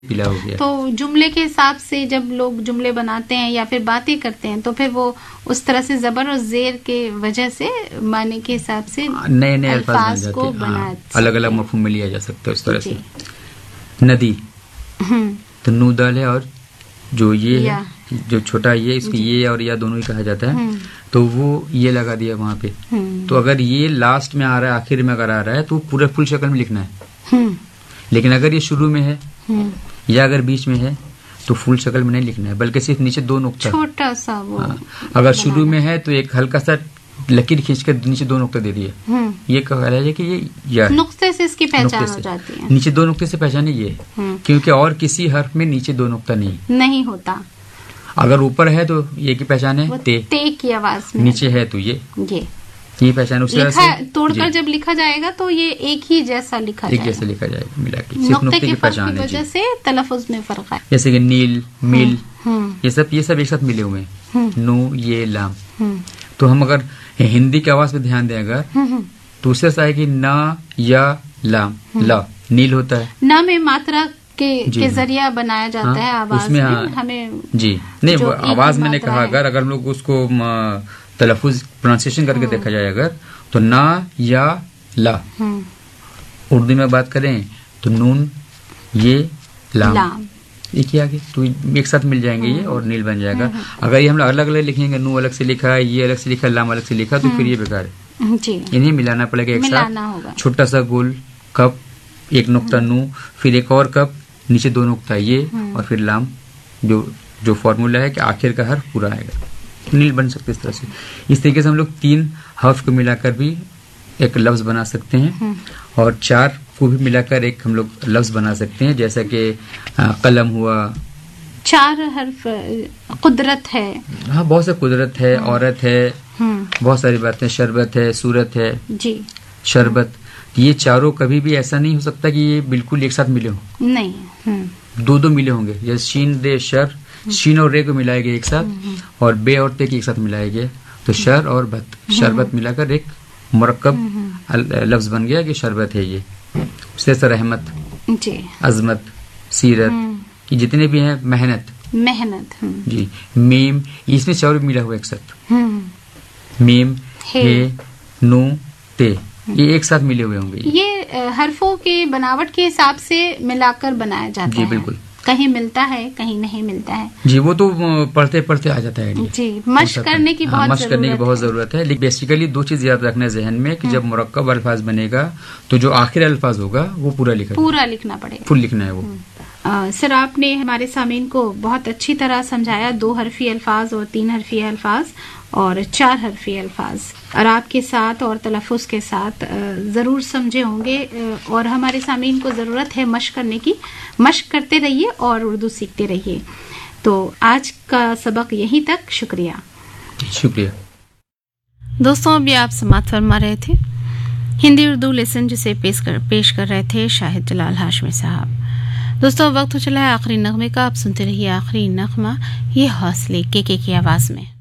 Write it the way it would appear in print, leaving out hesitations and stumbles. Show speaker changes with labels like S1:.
S1: पीला हो गया।
S2: तो जुमले के हिसाब से जब लोग जुमले बनाते हैं या फिर बातें करते हैं तो फिर वो उस तरह से जबर और जेर के वजह से माने के हिसाब से
S1: नए नए अल्फाज
S2: को बना
S1: अलग अलग मफहूम में लिया जा सकता है उस तरह से। नदी तो नू दाल है, और जो ये है, जो छोटा ये, इसको ये और या दोनों ही कहा जाता है, तो वो ये लगा दिया वहाँ पे। तो अगर ये लास्ट में आ रहा है, आखिर में अगर आ रहा है, तो पूरा फुल शक्ल में लिखना है। लेकिन अगर ये शुरू में है या अगर बीच में है तो फुल शक्ल में नहीं लिखना है, बल्कि सिर्फ नीचे 2 नुक्ता,
S2: छोटा सा वो।
S1: अगर शुरू में है तो एक हल्का सा लकीर खींच कर नीचे 2 नुक्ता दे दिए, ये कहा है कि ये या
S2: नुक्ते से इसकी पहचान हो जाती है।
S1: नीचे 2 नुक्ते से पहचाने ये, क्योंकि और किसी हर्फ में नीचे 2 नुक्ता नहीं
S2: होता।
S1: अगर ऊपर है तो ये की पहचान है
S2: ते की आवाज में,
S1: नीचे है तो ये पहचान। उस तरह से
S2: तोड़कर जब लिखा जाएगा तो ये एक ही जैसा लिखा जाएगा,
S1: एक जैसा लिखा जाएगा मिला के, सिर्फ नुक्ते की पहचान है।
S2: वजह से तलफ़ुज़ में फर्क है,
S1: जैसे कि नील, मिल, ये सब एक साथ मिले हुए हैं, नू ये लाम। तो हम अगर हिंदी की आवाज पे ध्यान दें अगर, तो उससे ऐसा है कि ना या लाम, ला नील होता है,
S2: ना में मात्रा के जरिया बनाया जाता है आवाज में। हमें
S1: जी नहीं, वो आवाज मैंने कहा अगर हम लोग उसको तलफ़ुज़ प्रोनाउंसिएशन करके देखा जाए अगर, तो ना या ला। उर्दू में बात करें तो नून ये लाम, एक ही आगे तो एक साथ मिल जाएंगे ये और नील बन जाएगा। अगर ये हम लोग अलग अलग लिखेंगे, नू अलग से लिखा है, ये अलग से लिखा, लाम अलग से लिखा, तो फिर ये बेकार है। इन्हें मिलाना पड़ेगा एक साथ। छोटा सा गोल कप, एक नुक्ता नू, फिर एक और कप, नीचे 2 नुक्ता ये, और फिर लाम, जो फॉर्मूला है कि आखिर का हर्फ पूरा आएगा, नील बन सकते इस तरह से। इस तरीके से हम लोग 3 हर्फ को मिलाकर भी एक लफ्ज बना सकते हैं, और 4 को भी मिलाकर एक हम लोग लफ्ज बना सकते हैं, जैसा कि कलम हुआ।
S2: 4 हर्फ कुदरत है,
S1: हाँ बहुत से कुदरत है, औरत है, बहुत सारी बातें, शरबत है, सूरत है
S2: जी,
S1: शरबत। ये चारों कभी भी ऐसा नहीं हो सकता कि ये बिल्कुल एक साथ मिले हो,
S2: नहीं,
S1: 2 मिले होंगे। जैसे शीन दे शर, शीन और रे को मिलाएंगे एक साथ, और बे और ते की एक साथ मिलाएंगे, तो शर और बत, शरबत मिलाकर एक मुरक्कब लफ्ज बन गया कि शरबत है ये। उससे रहमत
S2: जी,
S1: अजमत, सीरत, ये जितने भी हैं, मेहनत जी, मीम, इसमें 4 मिला हुआ एक साथ, मीम हे नू ते, ये एक साथ मिले हुए होंगे।
S2: ये हरफों के बनावट के हिसाब से मिलाकर बनाया जाता है।
S1: जी बिल्कुल,
S2: कहीं मिलता है, कहीं नहीं मिलता है
S1: जी, वो तो पढ़ते पढ़ते आ जाता है
S2: जी। मश्क करने की बहुत जरूरत है।
S1: लेकिन बेसिकली 2 चीज याद रखना है जहन में कि जब मुरक्कब अल्फाज बनेगा तो जो आखिरी अल्फाज होगा वो पूरा लिखना पड़ेगा, फुल लिखना है वो।
S2: सर आपने हमारे सामीन को बहुत अच्छी तरह समझाया, 2 हरफी अल्फाज और 3 हरफी अल्फाज और 4 हरफी अल्फाज, और आपके साथ और तलफ़ुज़ के साथ ज़रूर समझे होंगे। और हमारे सामीन को ज़रूरत है मश्क करने की, मश्क करते रहिए और उर्दू सीखते रहिए। तो आज का सबक यहीं तक, शुक्रिया। दोस्तों अभी आप समाअत फरमा रहे थे हिंदी उर्दू लेसन, जिसे पेश कर रहे थे शाहिद जलाल हाशमी साहब। दोस्तों वक्त हो चला है आखिरी नगमे का, आप सुनते रहिए आखिरी नगमा, ये हौसले के की आवाज़ में।